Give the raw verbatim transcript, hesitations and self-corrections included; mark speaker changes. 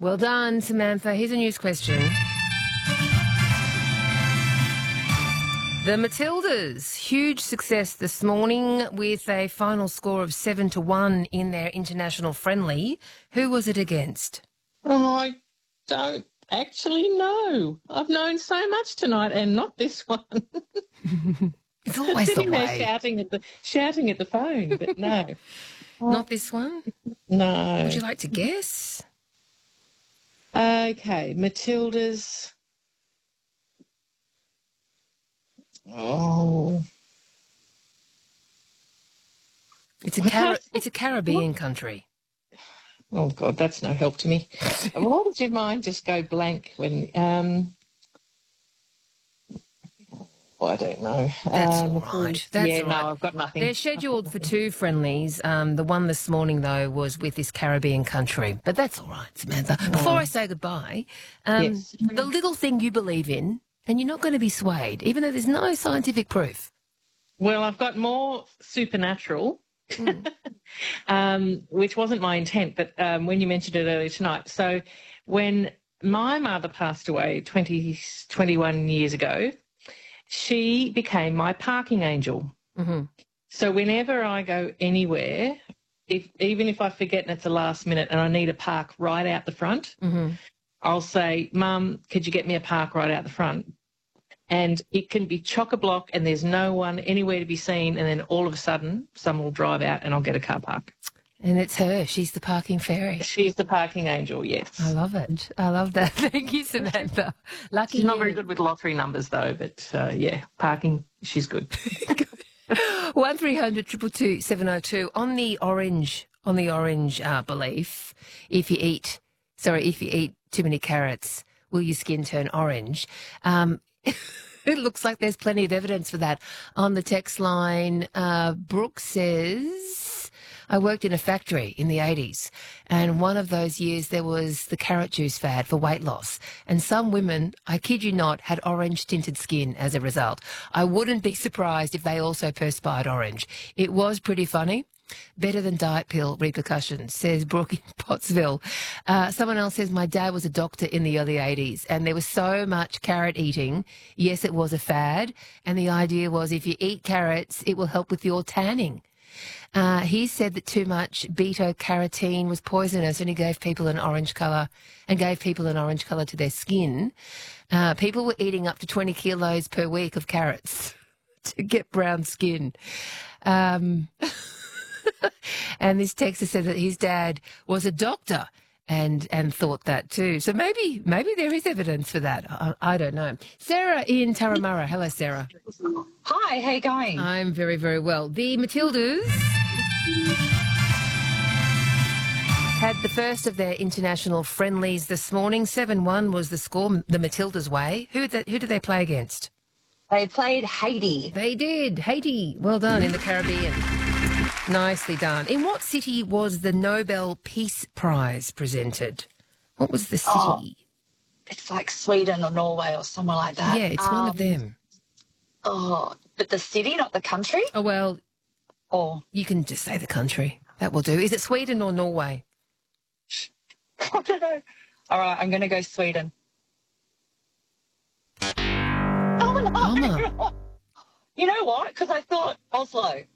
Speaker 1: Well done, Samantha. Here's a news question. The Matildas, huge success this morning with a final score of seven to one in their international friendly. Who was it against?
Speaker 2: Oh, I don't actually know. I've known so much tonight, and not this one.
Speaker 1: It's always the
Speaker 2: Sitting there
Speaker 1: way.
Speaker 2: shouting at the shouting at the phone, but no,
Speaker 1: Not this one?
Speaker 2: no.
Speaker 1: Would you like to guess?
Speaker 2: Okay, Matilda's. Oh,
Speaker 1: It's a Car- it's a Caribbean country.
Speaker 2: oh God, that's no help to me. Why does your mind just go blank when? Um, well, I don't know.
Speaker 1: That's
Speaker 2: um,
Speaker 1: all right. That's
Speaker 2: yeah,
Speaker 1: all right.
Speaker 2: no, I've got nothing.
Speaker 1: They're scheduled for two friendlies. Um, the one this morning, though, was with this Caribbean country. But that's all right, Samantha. Before I say goodbye, um,
Speaker 2: Yes.
Speaker 1: the little thing you believe in, and you're not going to be swayed, even though there's no scientific proof.
Speaker 2: Well, I've got more supernatural, um, which wasn't my intent, but um, when you mentioned it earlier tonight. So when my mother passed away twenty, twenty-one years ago, she became my parking angel.
Speaker 1: Mm-hmm.
Speaker 2: So whenever I go anywhere, if even if I forget and it's the last minute and I need a park right out the front,
Speaker 1: Mm-hmm.
Speaker 2: I'll say, Mum, could you get me a park right out the front? And it can be chock-a-block and there's no one anywhere to be seen, and then all of a sudden someone will drive out and I'll get a car park.
Speaker 1: And it's her. She's the parking fairy.
Speaker 2: She's the parking angel, yes.
Speaker 1: I love it. I love that. Thank you, Samantha. Lucky
Speaker 2: She's not
Speaker 1: you.
Speaker 2: very good with lottery numbers though, but uh, yeah, parking, she's good.
Speaker 1: One three hundred two two two seven oh two on the orange on the orange uh, belief. If you eat, sorry, if you eat too many carrots, will your skin turn orange? Um, it looks like there's plenty of evidence for that. On the text line, uh, Brooke says, I worked in a factory in the eighties, and one of those years there was the carrot juice fad for weight loss, and some women, I kid you not, had orange tinted skin as a result. I wouldn't be surprised if they also perspired orange. It was pretty funny. Better than diet pill repercussions, says Brooke in Pottsville. Uh, someone else says, my dad was a doctor in the early eighties and there was so much carrot eating. Yes, it was a fad. And the idea was if you eat carrots, it will help with your tanning. Uh, he said that too much beta-carotene was poisonous and he gave people an orange colour and gave people an orange colour to their skin. Uh, people were eating up to twenty kilos per week of carrots to get brown skin. Um... And this texter said that his dad was a doctor and and thought that too. So maybe maybe there is evidence for that. I, I don't know. Sarah in Turramurra. Hello, Sarah.
Speaker 3: Hi, how you going?
Speaker 1: I'm very, very well. The Matildas had the first of their international friendlies this morning. seven one was the score, the Matildas' way. Who did, who did they play against?
Speaker 3: They played Haiti.
Speaker 1: They did. Haiti. Well done in the Caribbean. Nicely done. In what city was the Nobel Peace Prize presented? What was the city?
Speaker 3: Oh, it's like Sweden or Norway or somewhere like that.
Speaker 1: Yeah, it's one of
Speaker 3: Um,
Speaker 1: them.
Speaker 3: Oh, but the city, not the country?
Speaker 1: Oh, well,
Speaker 3: Or,
Speaker 1: you can just say the country. That will do. Is it Sweden or Norway?
Speaker 3: I don't know. All right, I'm going to go Sweden. Oh, no.
Speaker 1: Bummer.
Speaker 3: You know what? Because I thought Oslo.